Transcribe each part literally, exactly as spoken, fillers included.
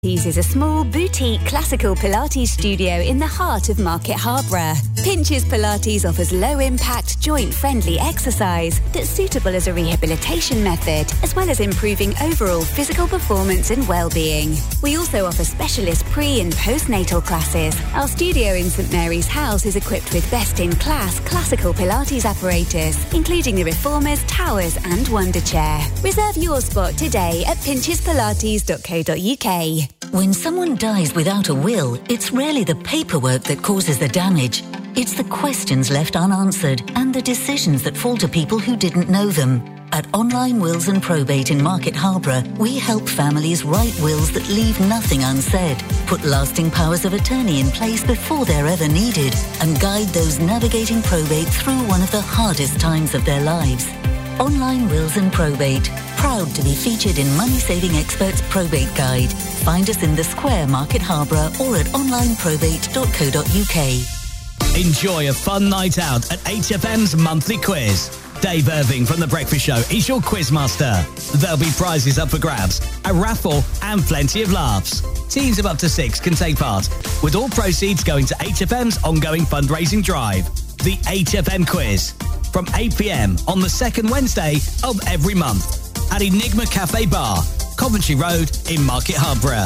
This is a small, boutique, classical Pilates studio in the heart of Market Harborough. Pinches Pilates offers low-impact, joint-friendly exercise that's suitable as a rehabilitation method, as well as improving overall physical performance and well-being. We also offer specialist pre- and postnatal classes. Our studio in St Mary's House is equipped with best-in-class classical Pilates apparatus, including the Reformers, Towers and Wonder Chair. Reserve your spot today at pinches pilates dot co dot uk. When someone dies without a will, it's rarely the paperwork that causes the damage. It's the questions left unanswered and the decisions that fall to people who didn't know them. At Online Wills and Probate in Market Harborough, we help families write wills that leave nothing unsaid, put lasting powers of attorney in place before they're ever needed, and guide those navigating probate through one of the hardest times of their lives. Online Wills and Probate, proud to be featured in Money Saving Experts Probate Guide. Find us in the Square, Market Harborough, or at online probate dot co dot uk. Enjoy a fun night out at H F M's monthly quiz. Dave Irving from The Breakfast Show is your quizmaster. There'll be prizes up for grabs, a raffle and plenty of laughs. Teams of up to six can take part, with all proceeds going to H F M's ongoing fundraising drive. The H F M Quiz, from eight p m on the second Wednesday of every month at Enigma Cafe Bar, Coventry Road in Market Harborough.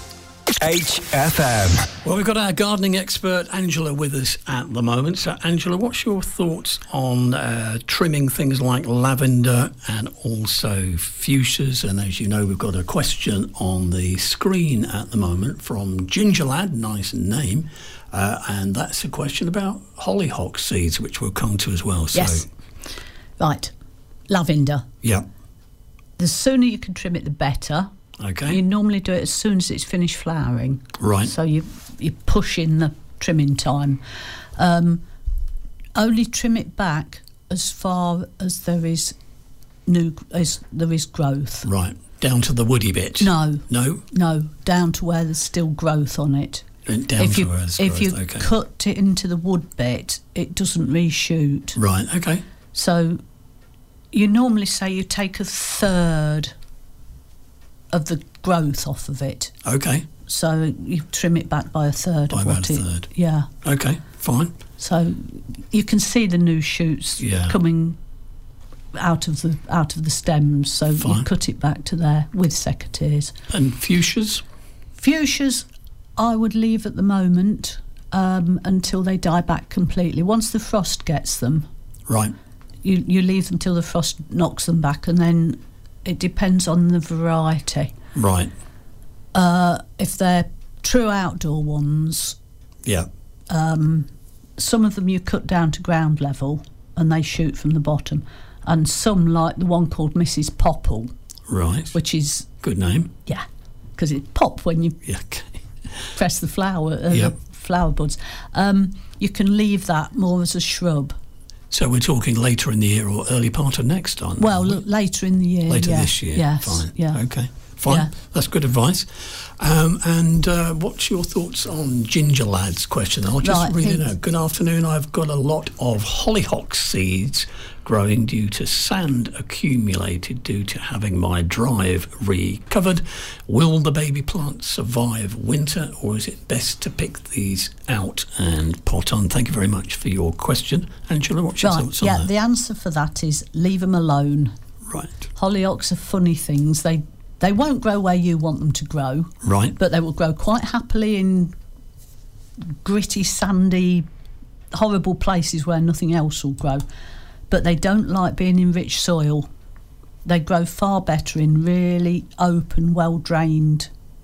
H F M. Well, we've got our gardening expert Angela with us at the moment. So, Angela, what's your thoughts on uh, trimming things like lavender and also fuchsias? And as you know, we've got a question on the screen at the moment from Ginger Lad, nice name, uh, and that's a question about hollyhock seeds, which we'll come to as well. So, yes. Right. Lavender. Yeah. The sooner you can trim it, the better. Okay. You normally do it as soon as it's finished flowering. Right. So you you push in the trimming time. Um, only trim it back as far as there is new as there is growth. Right. Down to the woody bit. No. No. No. Down to where there's still growth on it. And down if to you, where there's if growth. you Okay. cut it into the wood bit, it doesn't reshoot. Right. Okay. So you normally say you take a third of the growth off of it. Okay. So you trim it back by a third By of about what a it... third. Yeah. Okay, fine. So you can see the new shoots Yeah. coming out of the out of the stems, so Fine. you cut it back to there with secateurs. And fuchsias? Fuchsias I would leave at the moment um, until they die back completely. Once the frost gets them, Right. you, you leave them till the frost knocks them back, and then it depends on the variety. Right. Uh, if they're true outdoor ones, Yeah. um, some of them you cut down to ground level and they shoot from the bottom, and some, like the one called Missus Popple, Right. which is, Good name. yeah, because it pop when you Yeah. Okay. press the flower, uh, Yep. the flower buds. Um, you can leave that more as a shrub. So we're talking later in the year or early part of next time? Well, aren't we? l- later in the year. later yeah. this year. Yes. Fine. Yeah. Okay. Fine. Yeah. That's good advice. Um, and uh, what's your thoughts on Ginger Lad's question? I'll just Right, read it thanks. out. Good afternoon. I've got a lot of hollyhock seeds growing due to sand accumulated due to having my drive recovered. Will the baby plant survive winter, or is it best to pick these out and pot on? Thank you very much for your question. Angela, what's your Right, thoughts on yeah, that? the answer for that is leave them alone. Right. Hollyhocks are funny things. They they won't grow where you want them to grow, Right. but they will grow quite happily in gritty, sandy, horrible places where nothing else will grow. But they don't like being in rich soil. They grow far better in really open, well-drained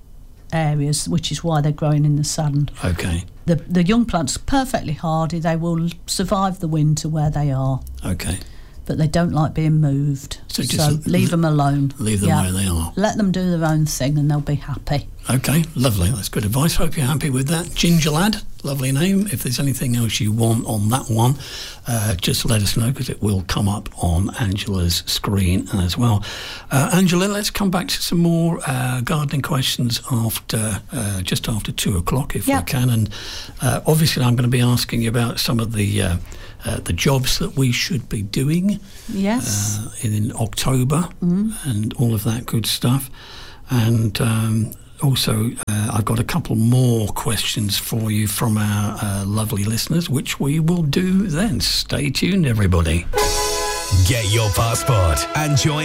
areas, which is why they're growing in the sand. Okay. The the young plants are perfectly hardy. They will survive the winter where they are, Okay. but they don't like being moved. So So, just leave l- them alone. Leave them Yeah. where they are. Let them do their own thing and they'll be happy. Okay, lovely. That's good advice. Hope you're happy with that. Ginger Lad, lovely name. If there's anything else you want on that one, uh, just let us know, because it will come up on Angela's screen as well. Uh, Angela, let's come back to some more uh, gardening questions after uh, just after two o'clock, if Yeah. we can. And uh, obviously, I'm going to be asking you about some of the uh, uh, the jobs that we should be doing Yes. uh, in October Mm-hmm. and all of that good stuff. And um, also, uh, I've got a couple more questions for you from our uh, lovely listeners, which we will do then. Stay tuned, everybody. Get your passport and join